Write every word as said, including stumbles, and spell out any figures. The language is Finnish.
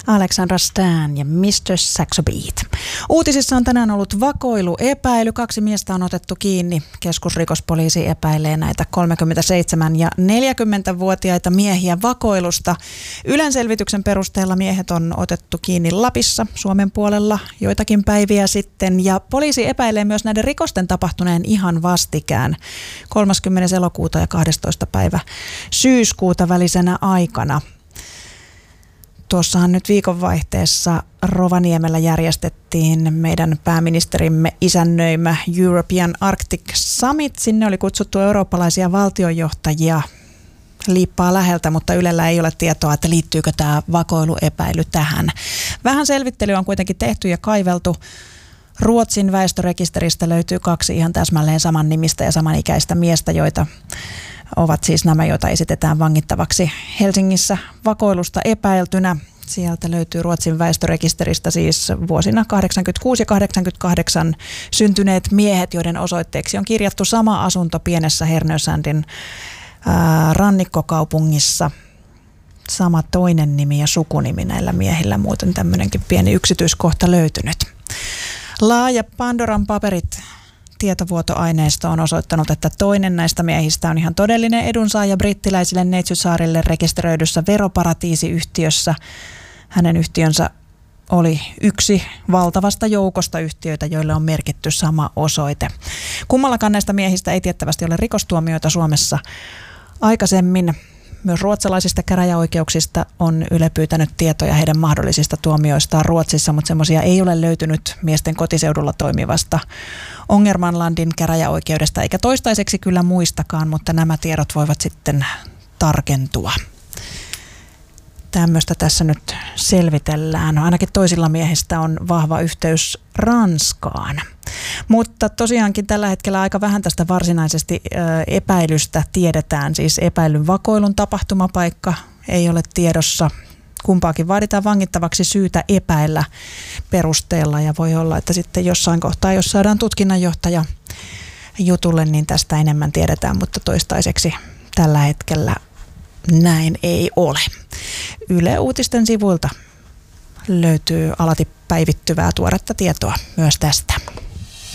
Alexandra Stan ja mister Saxo Beat. Uutisissa on tänään ollut vakoiluepäily. Kaksi miestä on otettu kiinni. Keskusrikospoliisi epäilee näitä kolmekymmentäseitsemän- ja neljäkymmentävuotiaita miehiä vakoilusta. Ylen selvityksen perusteella miehet on otettu kiinni Lapissa, Suomen puolella, joitakin päiviä sitten. Ja poliisi epäilee myös näiden rikosten tapahtuneen ihan vastikään kolmaskymmenes elokuuta ja kahdestoista päivä syyskuuta välisenä aikana. Tuossahan nyt viikonvaihteessa Rovaniemellä järjestettiin meidän pääministerimme isännöimä European Arctic Summit. Sinne oli kutsuttu eurooppalaisia valtionjohtajia liippaa läheltä, mutta Ylellä ei ole tietoa, että liittyykö tämä vakoiluepäily tähän. Vähän selvittelyä on kuitenkin tehty ja kaiveltu. Ruotsin väestörekisteristä löytyy kaksi ihan täsmälleen saman nimistä ja samanikäistä miestä, joita ovat siis nämä, joita esitetään vangittavaksi Helsingissä vakoilusta epäiltynä. Sieltä löytyy Ruotsin väestörekisteristä siis vuosina kahdeksankymmentäkuusi ja kahdeksankymmentäkahdeksan syntyneet miehet, joiden osoitteeksi on kirjattu sama asunto pienessä Härnösandin ää, rannikkokaupungissa. Sama toinen nimi ja sukunimi näillä miehillä, muuten tämmöinenkin pieni yksityiskohta löytynyt. Laaja Pandoran paperit tietovuotoaineisto on osoittanut, että toinen näistä miehistä on ihan todellinen edunsaaja brittiläisille Neitsytsaarille rekisteröidyssä veroparatiisiyhtiössä. Hänen yhtiönsä oli yksi valtavasta joukosta yhtiöitä, joille on merkitty sama osoite. Kummallakaan näistä miehistä ei tiettävästi ole rikostuomioita Suomessa aikaisemmin. Myös ruotsalaisista käräjäoikeuksista on Yle pyytänyt tietoja heidän mahdollisista tuomioistaan Ruotsissa, mutta semmoisia ei ole löytynyt miesten kotiseudulla toimivasta Ångermanlandin käräjäoikeudesta, eikä toistaiseksi kyllä muistakaan, mutta nämä tiedot voivat sitten tarkentua. Tämmöistä tässä nyt selvitellään. Ainakin toisilla miehistä on vahva yhteys Ranskaan. Mutta tosiaankin tällä hetkellä aika vähän tästä varsinaisesti epäilystä tiedetään. Siis epäilyn vakoilun tapahtumapaikka ei ole tiedossa. Kumpaakin vaaditaan vangittavaksi syytä epäillä perusteella ja voi olla, että sitten jossain kohtaa, jos saadaan tutkinnanjohtaja jutulle, niin tästä enemmän tiedetään, mutta toistaiseksi tällä hetkellä näin ei ole. Yle Uutisten sivuilta löytyy alati päivittyvää tuoretta tietoa myös tästä.